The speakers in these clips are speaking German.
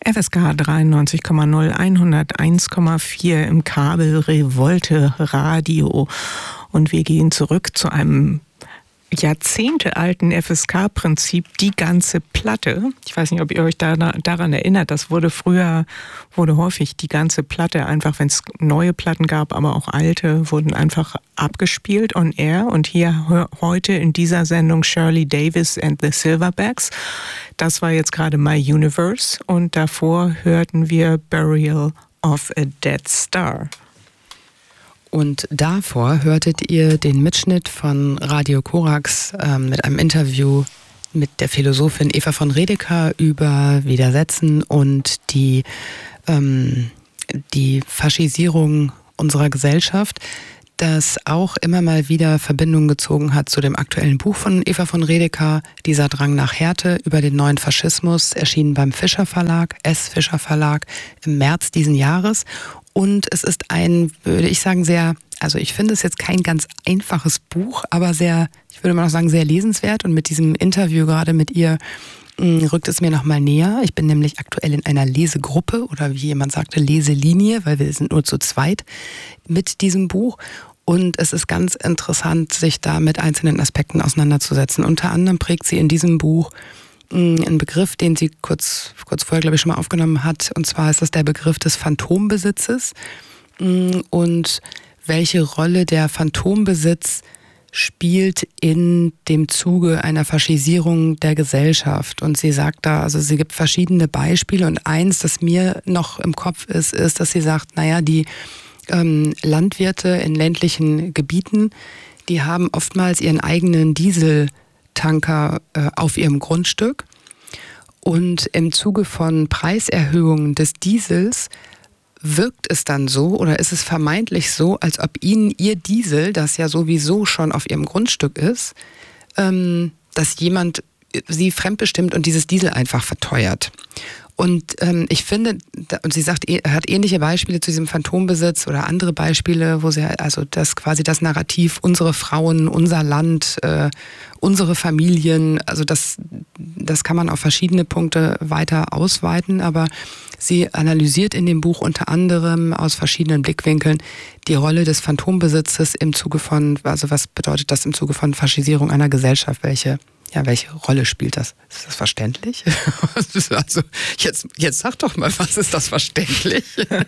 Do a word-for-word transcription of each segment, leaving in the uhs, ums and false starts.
F S K dreiundneunzig Komma null, hunderteins Komma vier im Kabel Revolte Radio. Und wir gehen zurück zu einem jahrzehntealten F S K-Prinzip, die ganze Platte. Ich weiß nicht, ob ihr euch da, daran erinnert, das wurde früher, wurde häufig die ganze Platte einfach, wenn es neue Platten gab, aber auch alte, wurden einfach abgespielt on air. Und hier heute in dieser Sendung Shirley Davis and the Silverbacks. Das war jetzt gerade My Universe und davor hörten wir Burial of a Dead Star. Und davor hörtet ihr den Mitschnitt von Radio Korax ähm, mit einem Interview mit der Philosophin Eva von Redeker über Widersetzen und die, ähm, die Faschisierung unserer Gesellschaft, das auch immer mal wieder Verbindung gezogen hat zu dem aktuellen Buch von Eva von Redeker, Dieser Drang nach Härte über den neuen Faschismus, erschienen beim Fischer Verlag, S. Fischer Verlag, im März diesen Jahres. Und es ist ein, würde ich sagen, sehr, also ich finde es jetzt kein ganz einfaches Buch, aber sehr, ich würde mal noch sagen, sehr lesenswert. Und mit diesem Interview gerade mit ihr mh, rückt es mir nochmal näher. Ich bin nämlich aktuell in einer Lesegruppe oder wie jemand sagte, Leselinie, weil wir sind nur zu zweit mit diesem Buch. Und es ist ganz interessant, sich da mit einzelnen Aspekten auseinanderzusetzen. Unter anderem prägt sie in diesem Buch ein Begriff, den sie kurz, kurz vorher, glaube ich, schon mal aufgenommen hat. Und zwar ist das der Begriff des Phantombesitzes und welche Rolle der Phantombesitz spielt in dem Zuge einer Faschisierung der Gesellschaft. Und sie sagt da, also sie gibt verschiedene Beispiele und eins, das mir noch im Kopf ist, ist, dass sie sagt, naja, die ähm, Landwirte in ländlichen Gebieten, die haben oftmals ihren eigenen Diesel Tanker äh, auf ihrem Grundstück und im Zuge von Preiserhöhungen des Diesels wirkt es dann so oder ist es vermeintlich so, als ob ihnen ihr Diesel, das ja sowieso schon auf ihrem Grundstück ist, ähm, dass jemand sie fremdbestimmt und dieses Diesel einfach verteuert. Und ähm, ich finde, und sie sagt, er hat ähnliche Beispiele zu diesem Phantombesitz oder andere Beispiele, wo sie also das quasi das Narrativ, unsere Frauen, unser Land, äh, unsere Familien, also das, das kann man auf verschiedene Punkte weiter ausweiten, aber sie analysiert in dem Buch unter anderem aus verschiedenen Blickwinkeln die Rolle des Phantombesitzes im Zuge von, also was bedeutet das im Zuge von Faschisierung einer Gesellschaft, welche Ja, welche Rolle spielt das? Ist das verständlich? Also jetzt, jetzt sag doch mal, was ist das verständlich?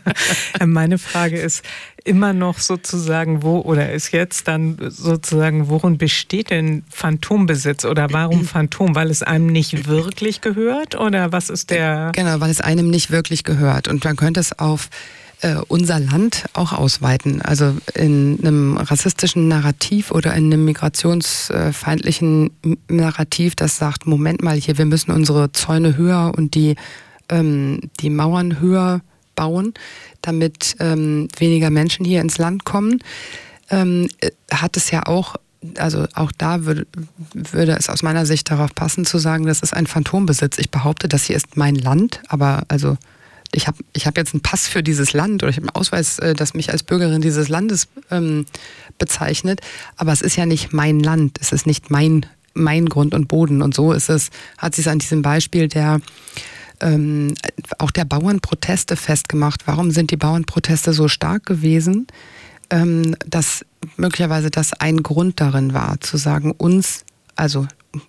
Meine Frage ist immer noch sozusagen, wo oder ist jetzt dann sozusagen, worin besteht denn Phantombesitz oder warum Phantom? Weil es einem nicht wirklich gehört oder was ist der... Genau, weil es einem nicht wirklich gehört und man könnte es auf unser Land auch ausweiten. Also in einem rassistischen Narrativ oder in einem migrationsfeindlichen Narrativ, das sagt, Moment mal hier, wir müssen unsere Zäune höher und die, ähm, die Mauern höher bauen, damit ähm, weniger Menschen hier ins Land kommen, ähm, hat es ja auch, also auch da würde, würde es aus meiner Sicht darauf passen zu sagen, das ist ein Phantombesitz. Ich behaupte, das hier ist mein Land, aber also ich habe ich hab jetzt einen Pass für dieses Land oder ich habe einen Ausweis, das mich als Bürgerin dieses Landes ähm, bezeichnet, aber es ist ja nicht mein Land, es ist nicht mein, mein Grund und Boden und so ist es, hat sie es an diesem Beispiel der ähm, auch der Bauernproteste festgemacht. Warum sind die Bauernproteste so stark gewesen? Ähm, dass möglicherweise das ein Grund darin war, zu sagen, uns, also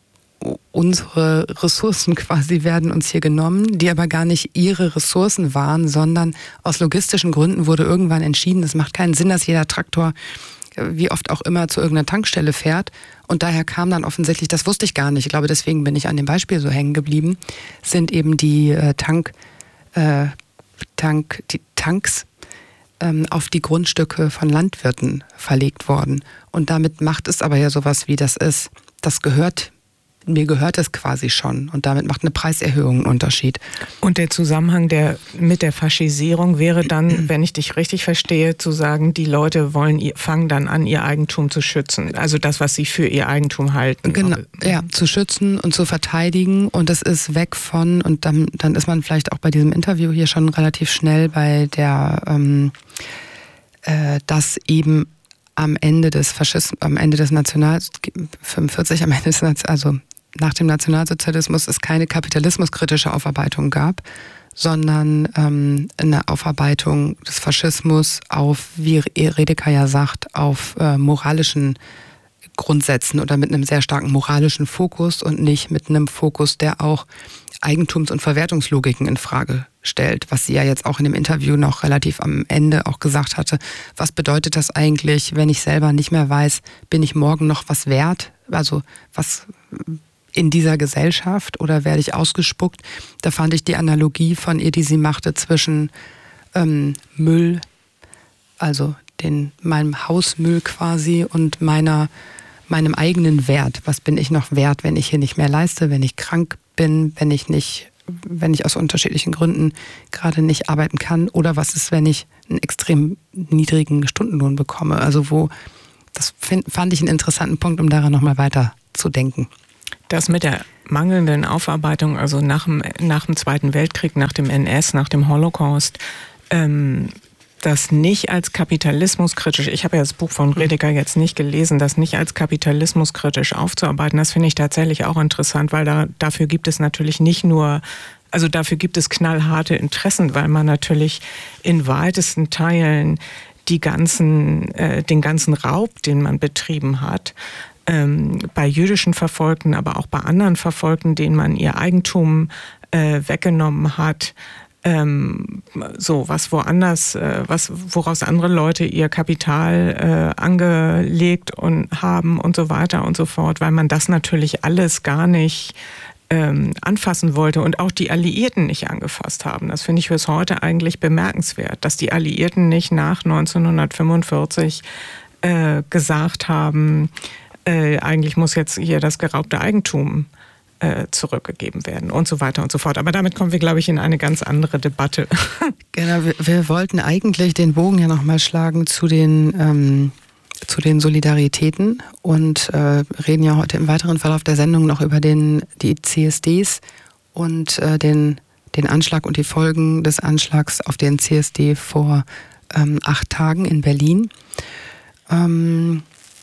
unsere Ressourcen quasi werden uns hier genommen, die aber gar nicht ihre Ressourcen waren, sondern aus logistischen Gründen wurde irgendwann entschieden, es macht keinen Sinn, dass jeder Traktor, wie oft auch immer, zu irgendeiner Tankstelle fährt. Und daher kam dann offensichtlich, das wusste ich gar nicht, ich glaube, deswegen bin ich an dem Beispiel so hängen geblieben, sind eben die äh, Tank, äh, Tank, die Tanks ähm, auf die Grundstücke von Landwirten verlegt worden. Und damit macht es aber ja sowas wie, das ist, das gehört mir gehört es quasi schon und damit macht eine Preiserhöhung einen Unterschied. Und der Zusammenhang der, mit der Faschisierung wäre dann, wenn ich dich richtig verstehe, zu sagen, die Leute wollen, fangen dann an, ihr Eigentum zu schützen. Also das, was sie für ihr Eigentum halten. Genau, ja, zu schützen und zu verteidigen und das ist weg von, und dann, dann ist man vielleicht auch bei diesem Interview hier schon relativ schnell bei der, ähm, äh, dass eben am Ende des Faschismus, am Ende des National fünfundvierzig, am Ende des, also nach dem Nationalsozialismus es keine kapitalismuskritische Aufarbeitung gab, sondern ähm, eine Aufarbeitung des Faschismus auf, wie Redeker ja sagt, auf äh, moralischen Grundsätzen oder mit einem sehr starken moralischen Fokus und nicht mit einem Fokus, der auch Eigentums- und Verwertungslogiken in Frage stellt, was sie ja jetzt auch in dem Interview noch relativ am Ende auch gesagt hatte. Was bedeutet das eigentlich, wenn ich selber nicht mehr weiß, bin ich morgen noch was wert? Also was in dieser Gesellschaft oder werde ich ausgespuckt? Da fand ich die Analogie von ihr, die sie machte zwischen ähm, Müll, also den, meinem Hausmüll quasi und meiner, meinem eigenen Wert. Was bin ich noch wert, wenn ich hier nicht mehr leiste, wenn ich krank bin, wenn ich nicht, wenn ich aus unterschiedlichen Gründen gerade nicht arbeiten kann, oder was ist, wenn ich einen extrem niedrigen Stundenlohn bekomme? Also wo, das find, fand ich einen interessanten Punkt, um daran nochmal weiter zu denken. Das mit der mangelnden Aufarbeitung, also nach dem, nach dem Zweiten Weltkrieg, nach dem N S, nach dem Holocaust, ähm, das nicht als kapitalismuskritisch, ich habe ja das Buch von Redeker jetzt nicht gelesen, das nicht als kapitalismuskritisch aufzuarbeiten, das finde ich tatsächlich auch interessant, weil da, dafür gibt es natürlich nicht nur, also dafür gibt es knallharte Interessen, weil man natürlich in weitesten Teilen die ganzen, äh, den ganzen Raub, den man betrieben hat, ähm, bei jüdischen Verfolgten, aber auch bei anderen Verfolgten, denen man ihr Eigentum äh, weggenommen hat, Ähm, so was woanders, äh, was woraus andere Leute ihr Kapital äh, angelegt und haben und so weiter und so fort, weil man das natürlich alles gar nicht ähm, anfassen wollte und auch die Alliierten nicht angefasst haben. Das finde ich bis heute eigentlich bemerkenswert, dass die Alliierten nicht nach neunzehnhundertfünfundvierzig äh, gesagt haben, äh, eigentlich muss jetzt hier das geraubte Eigentum zurückgegeben werden und so weiter und so fort. Aber damit kommen wir, glaube ich, in eine ganz andere Debatte. Genau, wir, wir wollten eigentlich den Bogen ja nochmal schlagen zu den, ähm, zu den Solidaritäten und äh, reden ja heute im weiteren Verlauf der Sendung noch über den, die C S Ds und äh, den, den Anschlag und die Folgen des Anschlags auf den C S D vor ähm, acht Tagen in Berlin. Ähm,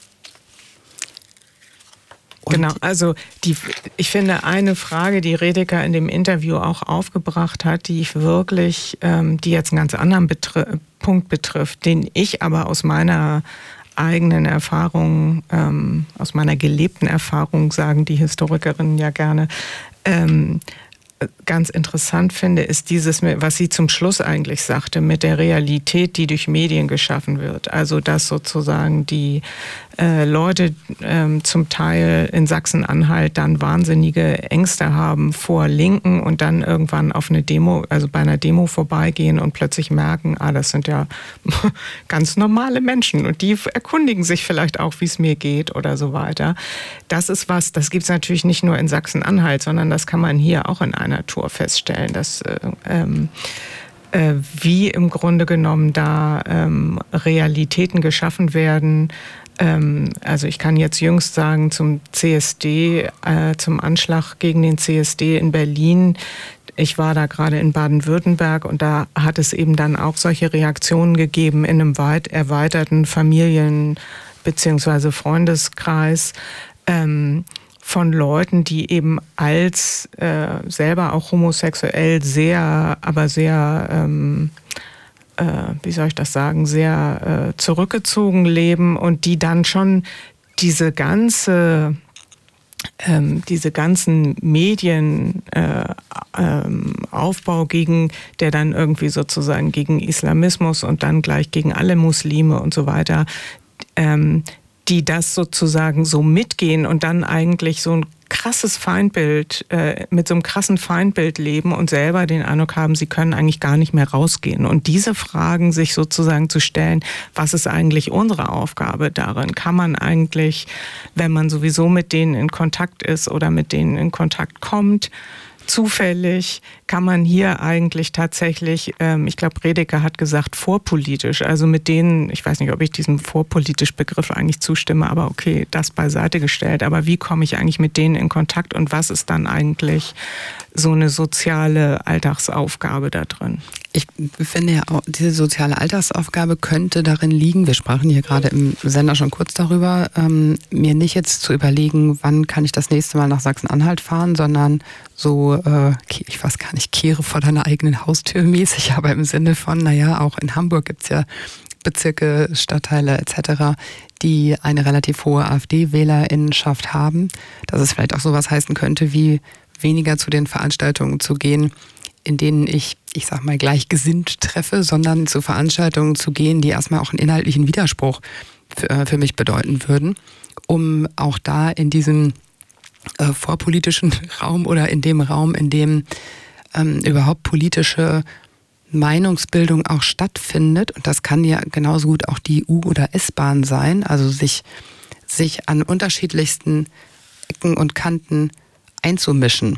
Und genau, also die, ich finde eine Frage, die Redeker in dem Interview auch aufgebracht hat, die ich wirklich, ähm, die jetzt einen ganz anderen Betri- Punkt betrifft, den ich aber aus meiner eigenen Erfahrung, ähm, aus meiner gelebten Erfahrung, sagen die Historikerinnen ja gerne, ähm, ganz interessant finde, ist dieses, was sie zum Schluss eigentlich sagte, mit der Realität, die durch Medien geschaffen wird. Also dass sozusagen die äh, Leute ähm, zum Teil in Sachsen-Anhalt dann wahnsinnige Ängste haben vor Linken und dann irgendwann auf eine Demo, also bei einer Demo vorbeigehen und plötzlich merken, ah, das sind ja ganz normale Menschen und die erkundigen sich vielleicht auch, wie es mir geht oder so weiter. Das ist was, das gibt es natürlich nicht nur in Sachsen-Anhalt, sondern das kann man hier auch in einer Natur feststellen, dass äh, ähm, äh, wie im Grunde genommen da ähm, Realitäten geschaffen werden. Ähm, also ich kann jetzt jüngst sagen zum C S D, äh, zum Anschlag gegen den C S D in Berlin. Ich war da gerade in Baden-Württemberg und da hat es eben dann auch solche Reaktionen gegeben in einem weit erweiterten Familien- bzw. Freundeskreis. Ähm, von Leuten, die eben als äh, selber auch homosexuell sehr, aber sehr, ähm, äh, wie soll ich das sagen, sehr äh, zurückgezogen leben und die dann schon diese ganze, ähm, diese ganzen Medien äh, ähm, Aufbau gegen, der dann irgendwie sozusagen gegen Islamismus und dann gleich gegen alle Muslime und so weiter, ähm, die das sozusagen so mitgehen und dann eigentlich so ein krasses Feindbild, äh, mit so einem krassen Feindbild leben und selber den Eindruck haben, sie können eigentlich gar nicht mehr rausgehen. Und diese Fragen sich sozusagen zu stellen, was ist eigentlich unsere Aufgabe darin? Kann man eigentlich, wenn man sowieso mit denen in Kontakt ist oder mit denen in Kontakt kommt, zufällig, kann man hier eigentlich tatsächlich, ähm, ich glaube, Redeker hat gesagt, vorpolitisch, also mit denen, ich weiß nicht, ob ich diesem vorpolitisch Begriff eigentlich zustimme, aber okay, das beiseite gestellt, aber wie komme ich eigentlich mit denen in Kontakt und was ist dann eigentlich so eine soziale Alltagsaufgabe da drin? Ich finde ja auch, diese soziale Alltagsaufgabe könnte darin liegen, wir sprachen hier gerade im Sender schon kurz darüber, ähm, mir nicht jetzt zu überlegen, wann kann ich das nächste Mal nach Sachsen-Anhalt fahren, sondern so, äh, ich weiß gar nicht, kehre vor deiner eigenen Haustür mäßig, aber im Sinne von, naja, auch in Hamburg gibt's ja Bezirke, Stadtteile et cetera, die eine relativ hohe AfD-WählerInnenschaft haben, dass es vielleicht auch sowas heißen könnte, wie weniger zu den Veranstaltungen zu gehen, in denen ich, ich sag mal, gleichgesinnt treffe, sondern zu Veranstaltungen zu gehen, die erstmal auch einen inhaltlichen Widerspruch für, für mich bedeuten würden, um auch da in diesem äh, vorpolitischen Raum oder in dem Raum, in dem ähm, überhaupt politische Meinungsbildung auch stattfindet, und das kann ja genauso gut auch die U- oder S-Bahn sein, also sich, sich an unterschiedlichsten Ecken und Kanten einzumischen.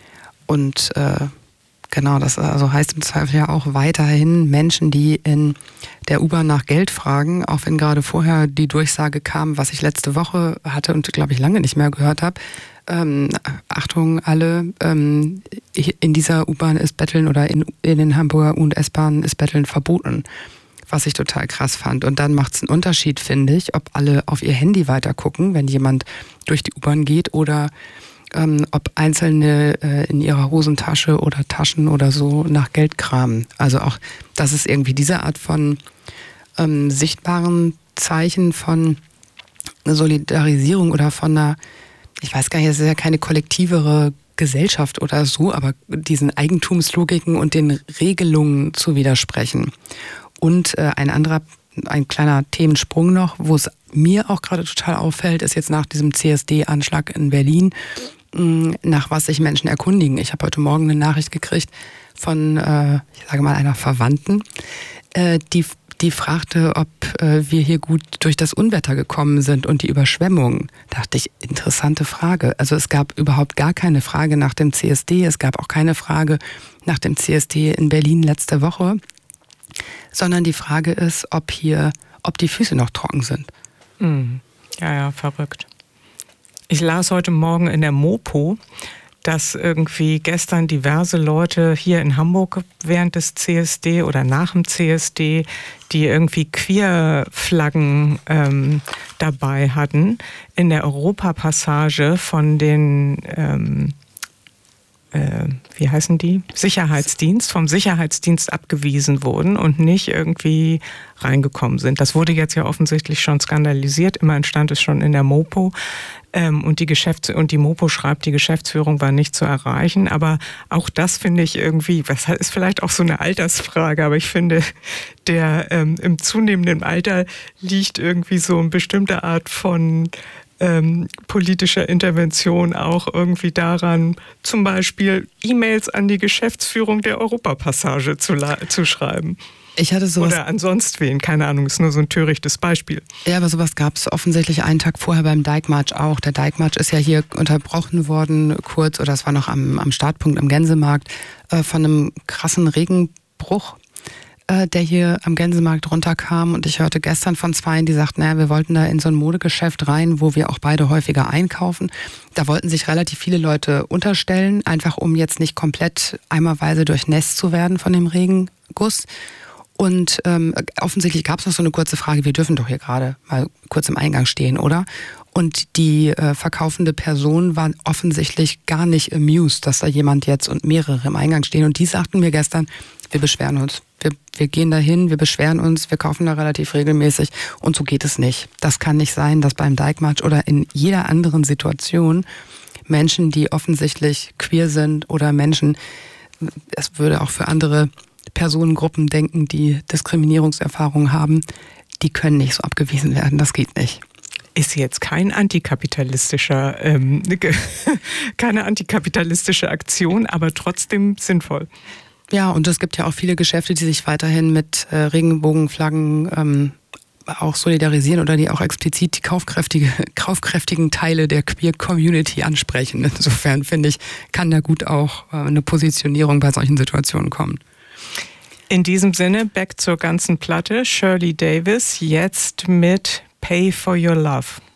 Und äh, genau, das also heißt im Zweifel ja auch weiterhin Menschen, die in der U-Bahn nach Geld fragen, auch wenn gerade vorher die Durchsage kam, was ich letzte Woche hatte und glaube ich lange nicht mehr gehört habe, ähm, Achtung alle, ähm, in dieser U-Bahn ist Betteln oder in, in den Hamburger U- und S-Bahnen ist Betteln verboten, was ich total krass fand. Und dann macht es einen Unterschied, finde ich, ob alle auf ihr Handy weiter gucken, wenn jemand durch die U-Bahn geht, oder Ähm, ob Einzelne äh, in ihrer Hosentasche oder Taschen oder so nach Geld kramen. Also auch, das ist irgendwie diese Art von ähm, sichtbaren Zeichen von Solidarisierung oder von einer, ich weiß gar nicht, es ist ja keine kollektivere Gesellschaft oder so, aber diesen Eigentumslogiken und den Regelungen zu widersprechen. Und äh, ein anderer, ein kleiner Themensprung noch, wo es mir auch gerade total auffällt, ist jetzt nach diesem C S D-Anschlag in Berlin, nach was sich Menschen erkundigen. Ich habe heute Morgen eine Nachricht gekriegt von, äh, ich sage mal, einer Verwandten, äh, die, die fragte, ob äh, wir hier gut durch das Unwetter gekommen sind und die Überschwemmungen. Da dachte ich, interessante Frage. Also es gab überhaupt gar keine Frage nach dem C S D, es gab auch keine Frage nach dem C S D in Berlin letzte Woche, sondern die Frage ist, ob hier, ob die Füße noch trocken sind. Mhm. Ja, ja, verrückt. Ich las heute Morgen in der Mopo, dass irgendwie gestern diverse Leute hier in Hamburg während des C S D oder nach dem C S D, die irgendwie Queer-Flaggen ähm, dabei hatten, in der Europapassage von den, ähm, äh, wie heißen die? Sicherheitsdienst, vom Sicherheitsdienst abgewiesen wurden und nicht irgendwie reingekommen sind. Das wurde jetzt ja offensichtlich schon skandalisiert. Immerhin stand es schon in der Mopo. Ähm, und die Geschäfts- und die Mopo schreibt, die Geschäftsführung war nicht zu erreichen. Aber auch das finde ich irgendwie, das ist vielleicht auch so eine Altersfrage, aber ich finde, der ähm, im zunehmenden Alter liegt irgendwie so eine bestimmte Art von ähm, politischer Intervention auch irgendwie daran, zum Beispiel E-Mails an die Geschäftsführung der Europapassage zu, la- zu schreiben. Ich hatte sowas, oder ansonst wen, keine Ahnung, ist nur so ein törichtes Beispiel. Ja, aber sowas gab es offensichtlich einen Tag vorher beim Dijkmarsch auch. Der Dijkmarsch ist ja hier unterbrochen worden, kurz, oder es war noch am, am Startpunkt am Gänsemarkt, äh, von einem krassen Regenbruch, äh, der hier am Gänsemarkt runterkam. Und ich hörte gestern von zweien, die sagten, naja, wir wollten da in so ein Modegeschäft rein, wo wir auch beide häufiger einkaufen. Da wollten sich relativ viele Leute unterstellen, einfach um jetzt nicht komplett eimerweise durchnässt zu werden von dem Regenguss. Und ähm, offensichtlich gab es noch so eine kurze Frage, wir dürfen doch hier gerade mal kurz im Eingang stehen, oder? Und die äh, verkaufende Person war offensichtlich gar nicht amused, dass da jemand jetzt und mehrere im Eingang stehen. Und die sagten mir gestern, wir beschweren uns. Wir, wir gehen da hin, wir beschweren uns, wir kaufen da relativ regelmäßig und so geht es nicht. Das kann nicht sein, dass beim Dijkmarsch oder in jeder anderen Situation Menschen, die offensichtlich queer sind oder Menschen, es würde auch für andere Personengruppen denken, die Diskriminierungserfahrungen haben, die können nicht so abgewiesen werden. Das geht nicht. Ist jetzt kein antikapitalistischer, ähm, keine antikapitalistische Aktion, aber trotzdem sinnvoll. Ja, und es gibt ja auch viele Geschäfte, die sich weiterhin mit äh, Regenbogenflaggen ähm, auch solidarisieren oder die auch explizit die kaufkräftige, kaufkräftigen Teile der Queer-Community ansprechen. Insofern finde ich, kann da gut auch äh, eine Positionierung bei solchen Situationen kommen. In diesem Sinne, back zur ganzen Platte. Shirley Davis, jetzt mit Pay for Your Love.